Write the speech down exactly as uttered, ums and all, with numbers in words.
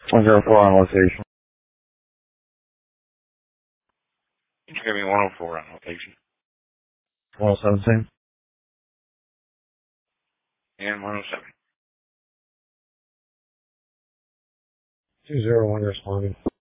one zero four on location. Give me one oh four on location. one oh seven, same. And one oh seven. two zero one responding.